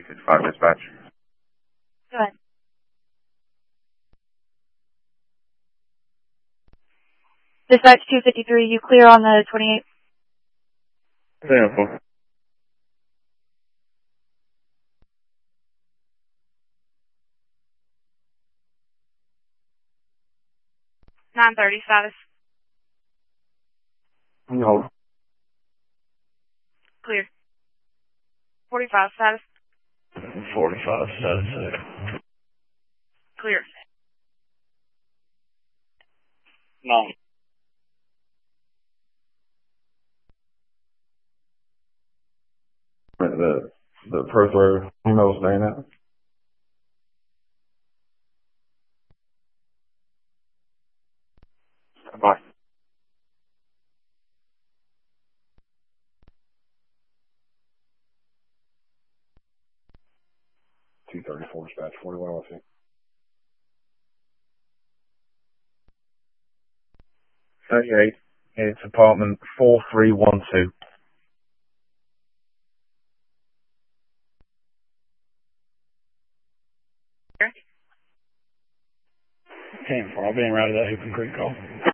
255 dispatch. Go ahead. Dispatch 253, you clear on the 28th? Sample. Status. No. Clear. 45 status. 45 status. Clear. No. The Perth Road, who knows saying that? Bye. 234 dispatch, 41 LC. It's apartment 4312. Here? 10-4, I'll be in right at that Hooping Creek call.